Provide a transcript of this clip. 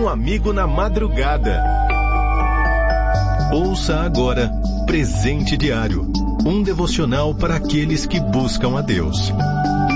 Um amigo na madrugada. Ouça agora Presente Diário, um devocional para aqueles que buscam a Deus.